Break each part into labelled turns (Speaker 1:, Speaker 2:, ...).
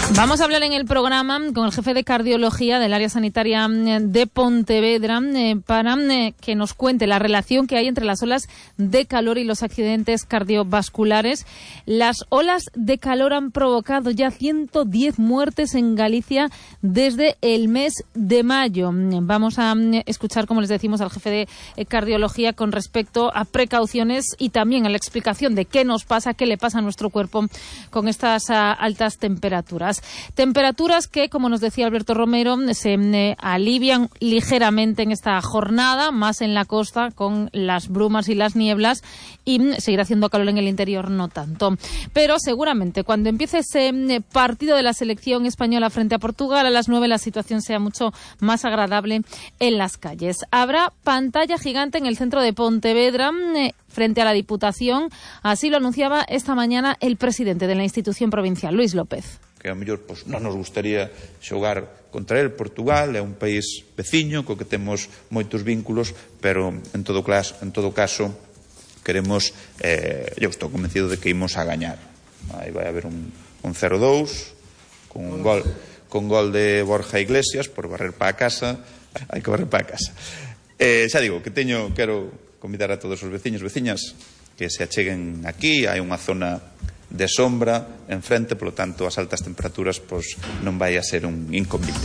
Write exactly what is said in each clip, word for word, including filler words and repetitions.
Speaker 1: Vamos a hablar en el programa con el jefe de cardiología del área sanitaria de Pontevedra eh, para eh, que nos cuente la relación que hay entre las olas de calor y los accidentes cardiovasculares. Las olas de calor han provocado ya ciento diez muertes en Galicia desde el mes de mayo. Vamos a escuchar, como les decimos, al jefe de cardiología con respecto a precauciones y también a la explicación de qué nos pasa, qué le pasa a nuestro cuerpo con estas uh, altas temperaturas. Temperaturas que, como nos decía Alberto Romero, se eh, alivian ligeramente en esta jornada, más en la costa con las brumas y las nieblas, y mm, seguirá haciendo calor en el interior no tanto. Pero seguramente cuando empiece ese eh, partido de la selección española frente a Portugal a las nueve la situación sea mucho más agradable en las calles. Habrá pantalla gigante en el centro de Pontevedra eh, frente a la Diputación, así lo anunciaba esta mañana el presidente de la institución provincial, Luis López.
Speaker 2: Que a mellor pois, non nos gustaría xogar contra el. Portugal é un país veciño co que temos moitos vínculos, pero en todo caso, en todo caso queremos, eh, eu estou convencido de que imos a gañar. Aí vai haber un, un cero dous con un gol, con gol de Borja Iglesias por barrer para a casa. Hai que barrer para a casa. Eh, xa digo que teño, quero convidar a todos os veciños, veciñas que se acheguen aquí. Hai unha zona de sombra enfrente, polo tanto as altas temperaturas pois non vai a ser un inconveniente.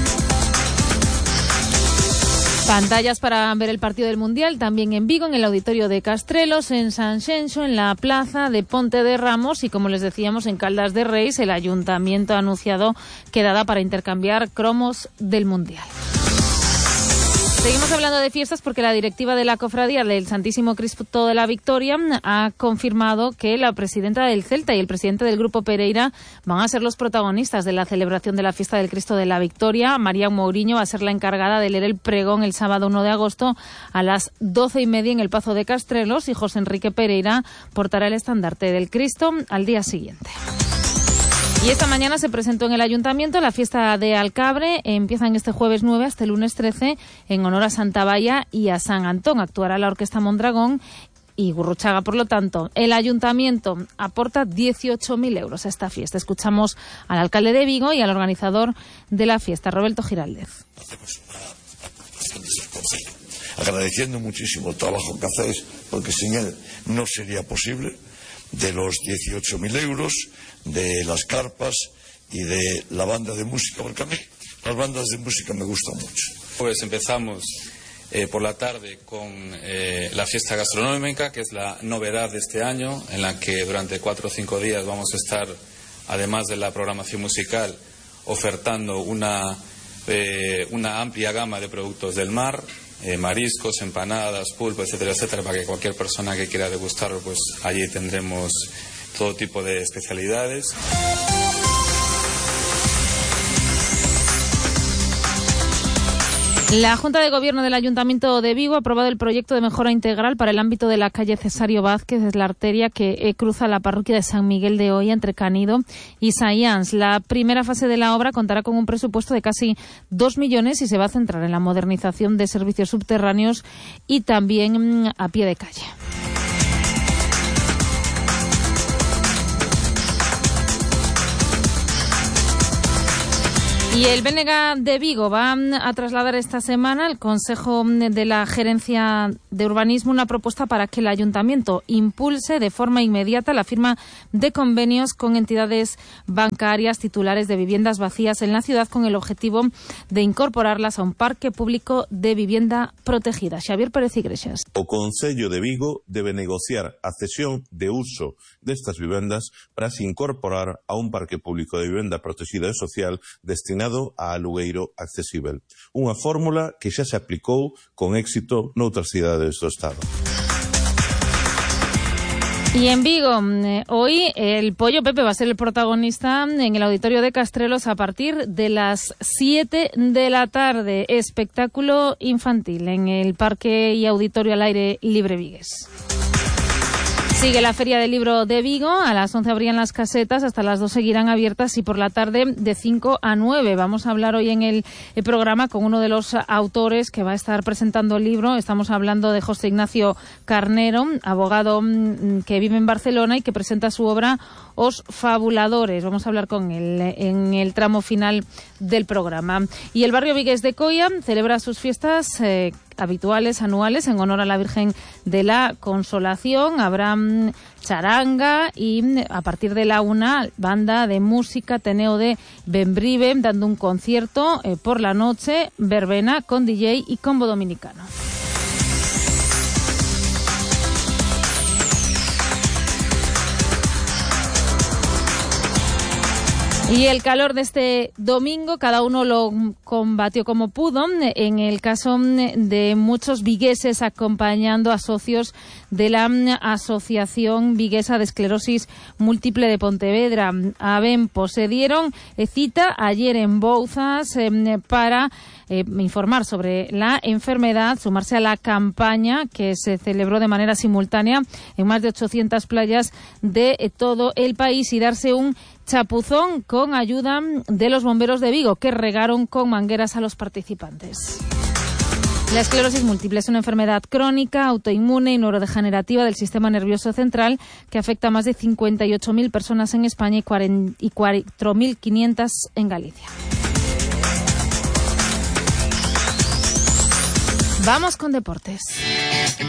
Speaker 1: Pantallas para ver el partido del Mundial también en Vigo, en el auditorio de Castrelos, en Sanxenxo, en la plaza de Ponte de Ramos y, como les decíamos, en Caldas de Reis. El ayuntamiento ha anunciado quedada para intercambiar cromos del Mundial. Seguimos hablando de fiestas porque la directiva de la Cofradía del Santísimo Cristo de la Victoria ha confirmado que la presidenta del Celta y el presidente del Grupo Pereira van a ser los protagonistas de la celebración de la fiesta del Cristo de la Victoria. María Mourinho va a ser la encargada de leer el pregón el sábado uno de agosto a las doce y media en el Pazo de Castrelos, y José Enrique Pereira portará el estandarte del Cristo al día siguiente. Y esta mañana se presentó en el Ayuntamiento la fiesta de Alcabre. Empiezan este jueves nueve hasta el lunes trece en honor a Santa Baya y a San Antón. Actuará la Orquesta Mondragón y Gurruchaga. Por lo tanto, el Ayuntamiento aporta dieciocho mil euros a esta fiesta. Escuchamos al alcalde de Vigo y al organizador de la fiesta, Roberto Giraldez.
Speaker 3: Agradeciendo muchísimo el trabajo que hacéis, porque sin él no sería posible. De los dieciocho mil euros, de las carpas y de la banda de música, porque a mí las bandas de música me gustan mucho.
Speaker 4: Pues empezamos eh, por la tarde con eh, la fiesta gastronómica, que es la novedad de este año, en la que durante cuatro o cinco días vamos a estar, además de la programación musical, ofertando una, eh, una amplia gama de productos del mar. Eh, mariscos, empanadas, pulpo, etcétera, etcétera, para que cualquier persona que quiera degustarlo, pues allí tendremos todo tipo de especialidades.
Speaker 1: La Junta de Gobierno del Ayuntamiento de Vigo ha aprobado el proyecto de mejora integral para el ámbito de la calle Cesario Vázquez, es la arteria que cruza la parroquia de San Miguel de Oia entre Canido y Saians. La primera fase de la obra contará con un presupuesto de casi dos millones y se va a centrar en la modernización de servicios subterráneos y también a pie de calle. Y el B N G de Vigo va a trasladar esta semana al Consejo de la Gerencia de Urbanismo una propuesta para que el Ayuntamiento impulse de forma inmediata la firma de convenios con entidades bancarias titulares de viviendas vacías en la ciudad con el objetivo de incorporarlas a un parque público de vivienda protegida. Xavier Pérez Iglesias.
Speaker 5: O Concello de Vigo debe negociar a cesión de uso destas vivendas para se incorporar a un parque público de vivienda protegida e social destinado a alugueiro accesível. Unha fórmula que xa se aplicou con éxito noutras cidades do Estado.
Speaker 1: Y en Vigo, eh, hoy el Pollo Pepe va a ser el protagonista en el auditorio de Castrelos a partir de las siete de la tarde. Espectáculo infantil en el Parque y Auditorio al Aire Libre Vigues. Sigue la Feria del Libro de Vigo, a las once abrían las casetas, hasta las dos seguirán abiertas y por la tarde de cinco a nueve. Vamos a hablar hoy en el, el programa con uno de los autores que va a estar presentando el libro. Estamos hablando de José Ignacio Carnero, abogado que vive en Barcelona y que presenta su obra Os Fabuladores. Vamos a hablar con él en el tramo final del programa. Y el barrio vigués de Coia celebra sus fiestas eh, habituales, anuales, en honor a la Virgen de la Consolación. Habrá mm, charanga y mm, a partir de la una, banda de música Ateneo de Bembrive, dando un concierto eh, por la noche, verbena con D J y combo dominicano. Y el calor de este domingo, cada uno lo combatió como pudo. En el caso de muchos vigueses acompañando a socios de la Asociación Viguesa de Esclerosis Múltiple de Pontevedra. A Bempo se dieron cita ayer en Bouzas eh, para eh, informar sobre la enfermedad, sumarse a la campaña que se celebró de manera simultánea en más de ochocientas playas de eh, todo el país y darse un chapuzón con ayuda de los bomberos de Vigo, que regaron con mangueras a los participantes. La esclerosis múltiple es una enfermedad crónica, autoinmune y neurodegenerativa del sistema nervioso central que afecta a más de cincuenta y ocho mil personas en España y cuatro mil quinientas en Galicia. Vamos con deportes.